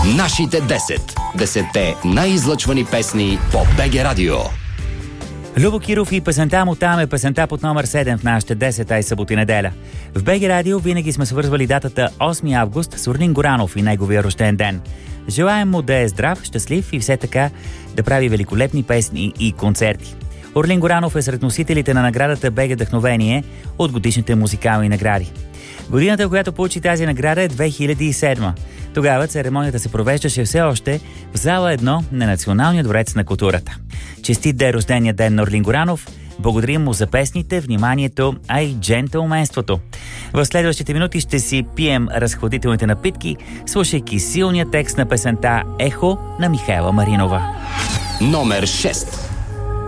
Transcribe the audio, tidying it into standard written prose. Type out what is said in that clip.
Нашите 10. 10-те най-излъчвани песни по БГ Радио. Любо Киров и песента му там е песента под номер 7 в нашите 10, ай събота и неделя. В БГ Радио винаги сме свързвали датата 8 август с Орлин Горанов и неговия рожден ден. Желаем му да е здрав, щастлив и все така да прави великолепни песни и концерти. Орлин Горанов е сред носителите на наградата БГ Вдъхновение от годишните музикални награди. Годината, в която получи тази награда е 2007. Тогава церемонията се провеждаше все още в зала 1 на Националния дворец на културата. Честит да е рождения ден на Орлин Горанов. Благодарим му за песните, вниманието, а и джентълменството. В следващите минути ще си пием разходителните напитки, слушайки силния текст на песента «Ехо» на Михаела Маринова. Номер 6.